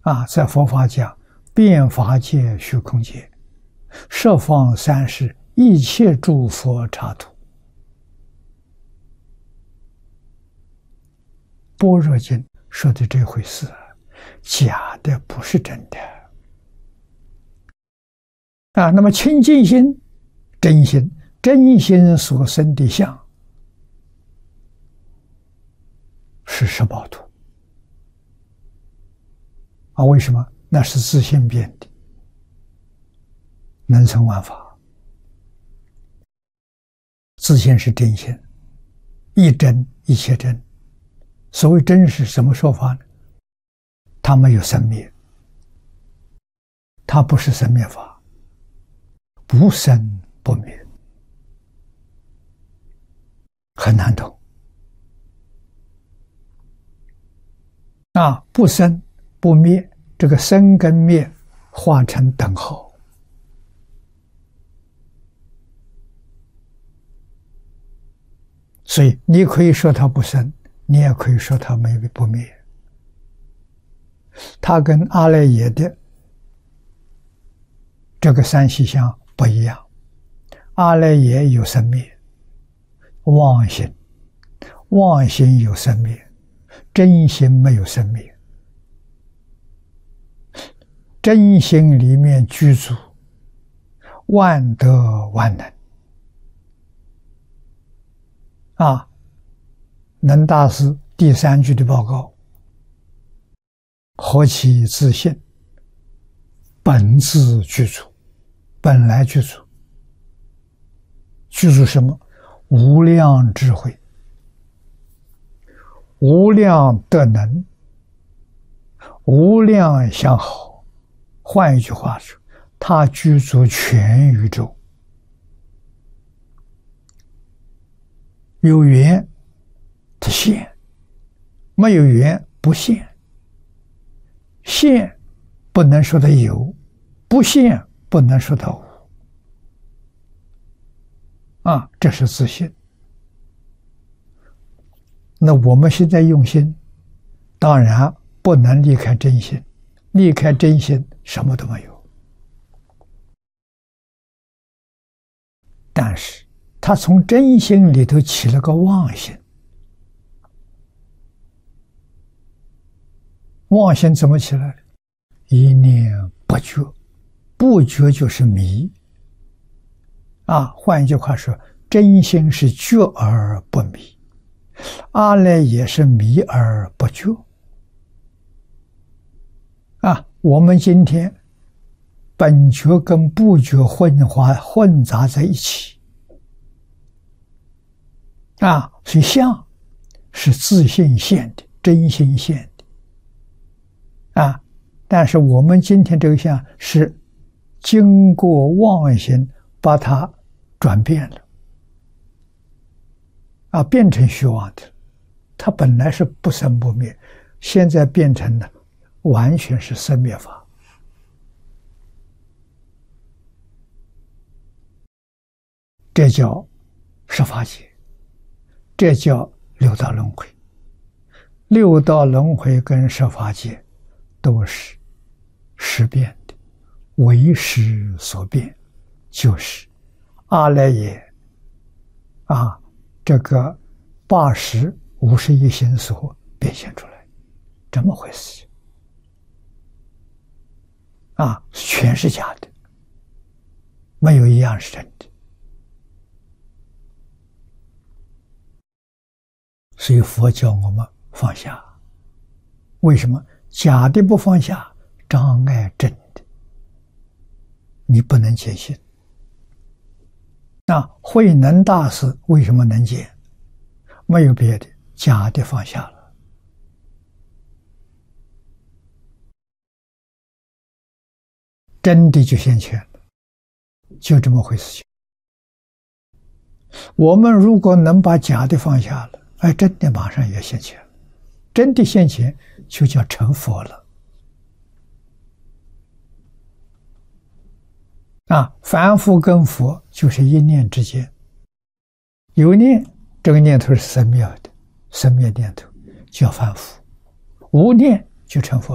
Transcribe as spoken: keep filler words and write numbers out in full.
啊，在佛法讲遍法界虚空界，十方三世一切诸佛刹土。般若经说的这回事，假的不是真的啊。那么清净心、真心、真心所生的相是十报图啊。为什么？那是自性变的，能成万法。自性是真心，一真一切真。所谓真是什么说法呢？它没有生灭，它不是生灭法，不生不灭，很难懂啊！不生不灭，这个生跟灭画成等号，所以你可以说它不生，你也可以说它没不灭。它跟阿赖耶的这个三细相不一样，阿赖耶有生灭，妄心，妄心有生灭，真心没有生灭。真心里面具足万德万能啊！能大师第三句的报告，何其自性，本自具足，本来具足，具足什么？无量智慧，无量德能，无量相好。换一句话说，他具足全宇宙。有缘它现，没有缘不现。现不能说它有，不现不能说它无啊，这是自性。那我们现在用心，当然不能离开真心，离开真心什么都没有。但是他从真心里头起了个妄心，妄心怎么起来的？一念不觉，不觉就是迷啊。换一句话说，真心是觉而不迷，阿赖耶是迷而不觉啊。我们今天本觉跟不觉混化混杂在一起啊，所以相是自性现的，真心现的啊。但是我们今天这个相是经过妄心把它转变了啊，变成虚妄的。它本来是不生不灭，现在变成了完全是生灭法。这叫十法界，这叫六道轮回。六道轮回跟十法界都是识变的，为识所变，就是阿赖耶啊，这个八识五十一心所变现出来，这么回事啊，全是假的，没有一样是真的。所以佛教我们放下，为什么？假的不放下，障碍真的，你不能见性。那慧能大师为什么能见？没有别的，假的放下了，真的就现前了，就这么回事情。我们如果能把假的放下了，哎，真的马上也现前了，真的现前就叫成佛了。啊，凡夫跟佛就是一念之间，有念，这个念头是生灭的，生灭念头叫凡夫；无念就成佛。